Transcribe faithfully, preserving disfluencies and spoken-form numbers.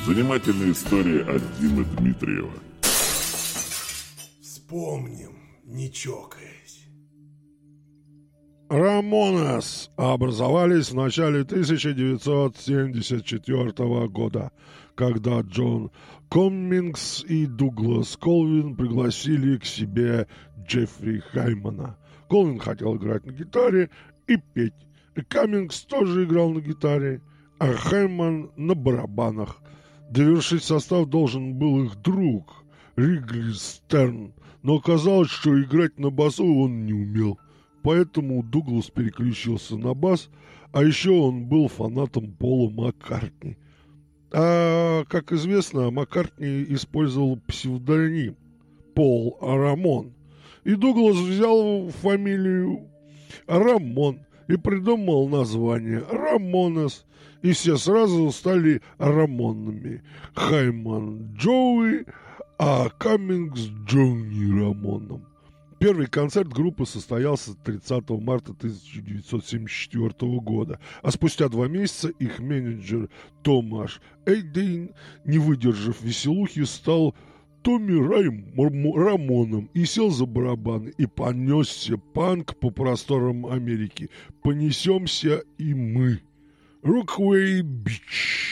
Занимательная история от Димы Дмитриева. Вспомним, не чокаясь. Рамонес образовались в начале тысяча девятьсот семьдесят четвёртого года, когда Джон Коммингс и Дуглас Колвин пригласили к себе Джеффри Хаймана. Колвин хотел играть на гитаре и петь. И Каммингс тоже играл на гитаре, а Хайман на барабанах. Довершить состав должен был их друг Ригли Стерн, но оказалось, что играть на басу он не умел. Поэтому Дуглас переключился на бас, а еще он был фанатом Пола Маккартни. А, как известно, Маккартни использовал псевдоним Пол Рамон. И Дуглас взял фамилию Рамон и придумал название Рамонес. И все сразу стали Рамонами. Хайман Джоуи, а Каммингс Джонни Рамоном. Первый концерт группы состоялся тридцатого марта тысяча девятьсот семьдесят четвёртого года, а спустя два месяца их менеджер Томаш Эйдейн, не выдержав веселухи, стал Томми Райм, Рамоном и сел за барабаны, и понесся панк по просторам Америки. Понесемся и мы. Роквей Бич.